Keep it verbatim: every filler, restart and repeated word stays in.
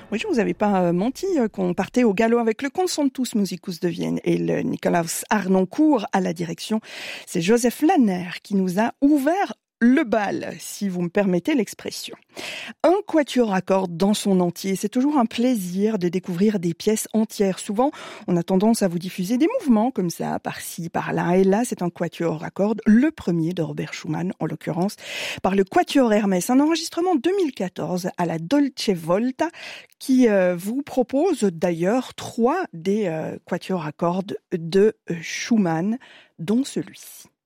Oui, je vous avais pas euh, menti euh, qu'on partait au galop avec le Concertus Musicus de Vienne et le Nikolaus Harnoncourt à la direction. C'est Joseph Lanner qui nous a ouvert le bal, si vous me permettez l'expression. Un quatuor à cordes dans son entier, c'est toujours un plaisir de découvrir des pièces entières. Souvent, on a tendance à vous diffuser des mouvements comme ça, par-ci, par-là. Et là, c'est un quatuor à cordes, le premier de Robert Schumann, en l'occurrence, par le Quatuor Hermès. Un enregistrement deux mille quatorze à la Dolce Volta, qui euh, vous propose d'ailleurs trois des euh, quatuors à cordes de euh, Schumann, dont celui-ci.